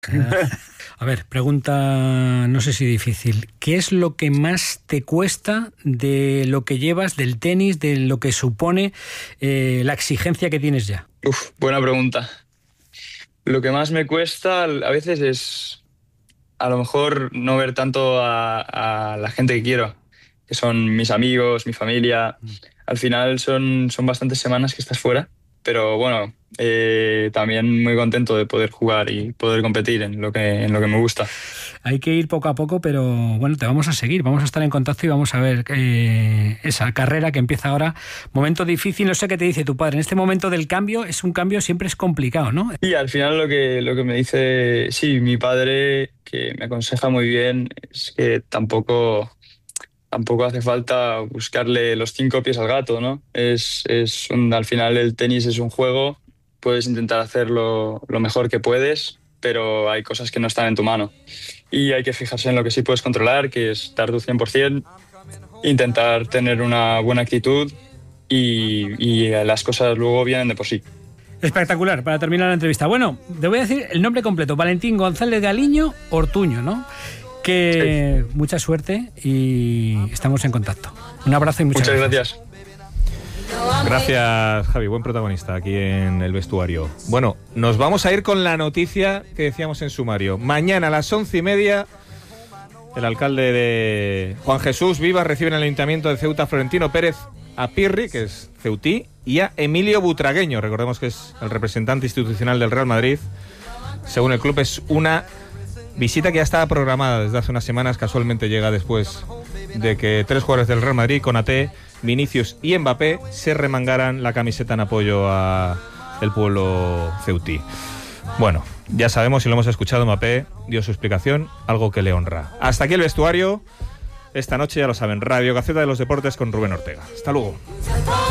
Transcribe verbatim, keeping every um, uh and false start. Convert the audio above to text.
A ver, pregunta, no sé si difícil. ¿Qué es lo que más te cuesta de lo que llevas, del tenis, de lo que supone eh, la exigencia que tienes ya? Uf, buena pregunta. Lo que más me cuesta a veces es a lo mejor no ver tanto a, a la gente que quiero, que son mis amigos, mi familia. Al final son, son bastantes semanas que estás fuera, pero bueno, eh, también muy contento de poder jugar y poder competir en lo que, en lo que me gusta. Hay que ir poco a poco, pero bueno, te vamos a seguir, vamos a estar en contacto y vamos a ver eh, esa carrera que empieza ahora. Momento difícil, no sé qué te dice tu padre. En este momento del cambio, es un cambio, siempre es complicado, ¿no? Y al final lo que, lo que me dice, sí, mi padre, que me aconseja muy bien, es que tampoco, tampoco hace falta buscarle los cinco pies al gato, ¿no? Es, es un- al final el tenis es un juego, puedes intentar hacerlo lo mejor que puedes, pero hay cosas que no están en tu mano. Y hay que fijarse en lo que sí puedes controlar, que es dar tu cien por ciento, intentar tener una buena actitud y, y las cosas luego vienen de por sí. Espectacular, para terminar la entrevista. Bueno, te voy a decir el nombre completo, Valentín González Galiño Ortuño, ¿no? Que sí. Mucha suerte y estamos en contacto. Un abrazo y muchas, muchas gracias. gracias. Gracias, Javi, buen protagonista aquí en el vestuario. Bueno, nos vamos a ir con la noticia que decíamos en sumario. Mañana a las once y media, el alcalde de Juan Jesús Vivas recibe en el Ayuntamiento de Ceuta Florentino Pérez a Pirri, que es ceutí, y a Emilio Butragueño, recordemos que es el representante institucional del Real Madrid. Según el club, es una visita que ya estaba programada desde hace unas semanas, casualmente llega después de que tres jugadores del Real Madrid, Konaté, Vinicius y Mbappé, se remangaran la camiseta en apoyo a el pueblo ceutí. Bueno, ya sabemos y lo hemos escuchado, Mbappé dio su explicación, algo que le honra. Hasta aquí el vestuario. Esta noche, ya lo saben, Radio Gaceta de los Deportes con Rubén Ortega. Hasta luego.